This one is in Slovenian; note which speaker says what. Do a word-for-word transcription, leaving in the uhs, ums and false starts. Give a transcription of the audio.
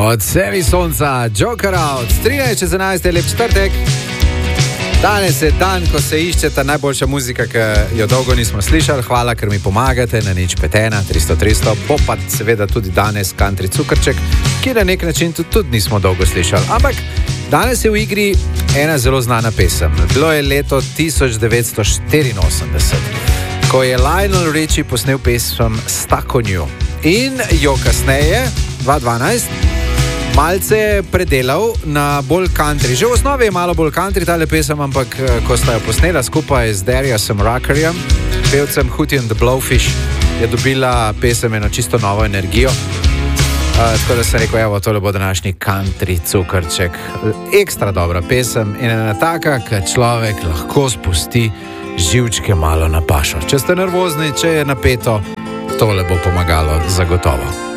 Speaker 1: Od Sevi sonca, Joker Out, trinajst čez enajst je lep četrtek. Danes je dan, ko se išče ta najboljša muzika, ki jo dolgo nismo slišali. Hvala, ker mi pomagate na nič pet ena tristo tristo. Bo pa seveda tudi danes Country Cukrček, ki na nek način tudi, tudi nismo dolgo slišali. Ampak danes je v igri ena zelo znana pesem. Bilo je leto tisoč devetsto štiriinosemdeset, ko je Lionel Richie posnel pesem Stuck on You. In jo kasneje, dva tisoč dvanajst, malce predelal na bolj country. Že v osnovi je malo bolj country tale pesem, ampak ko sta jo posnela skupaj z Dariusom Ruckerjem, pevcem Hootie and the Blowfish, je dobila pesem eno čisto novo energijo. Uh, tako da sem rekel, evo, tole bo današnji Country Cukrček. Ekstra dobra pesem in ena taka, ki človek lahko spusti živčke malo na pašo. Če ste nervozni, če je napeto, tole bo pomagalo zagotovo.